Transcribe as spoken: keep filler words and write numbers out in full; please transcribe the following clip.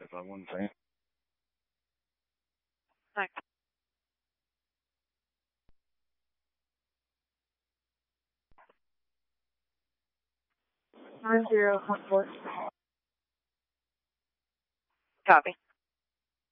if I wasn't saying. Thanks. Nine zero one four. Copy.